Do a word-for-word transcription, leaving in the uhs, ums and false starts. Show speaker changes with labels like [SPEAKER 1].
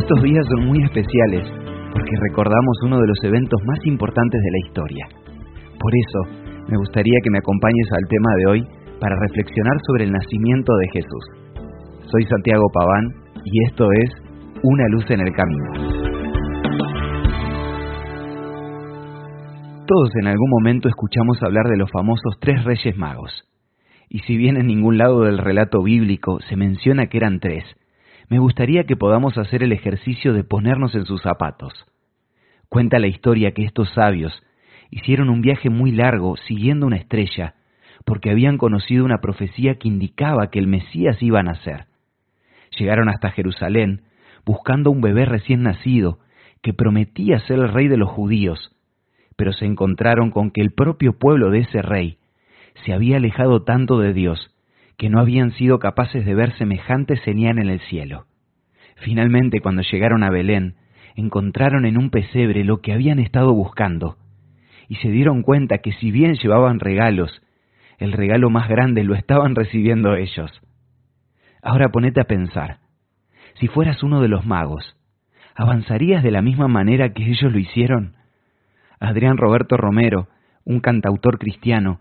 [SPEAKER 1] Estos días son muy especiales porque recordamos uno de los eventos más importantes de la historia. Por eso, me gustaría que me acompañes al tema de hoy para reflexionar sobre el nacimiento de Jesús. Soy Santiago Paván y esto es Una luz en el camino. Todos en algún momento escuchamos hablar de los famosos tres reyes magos. Y si bien en ningún lado del relato bíblico se menciona que eran tres, me gustaría que podamos hacer el ejercicio de ponernos en sus zapatos. Cuenta la historia que estos sabios hicieron un viaje muy largo siguiendo una estrella, porque habían conocido una profecía que indicaba que el Mesías iba a nacer. Llegaron hasta Jerusalén, buscando un bebé recién nacido, que prometía ser el rey de los judíos, pero se encontraron con que el propio pueblo de ese rey se había alejado tanto de Dios, que no habían sido capaces de ver semejante señal en el cielo. Finalmente, cuando llegaron a Belén, encontraron en un pesebre lo que habían estado buscando, y se dieron cuenta que si bien llevaban regalos, el regalo más grande lo estaban recibiendo ellos. Ahora ponete a pensar, si fueras uno de los magos, ¿avanzarías de la misma manera que ellos lo hicieron? Adrián Roberto Romero, un cantautor cristiano,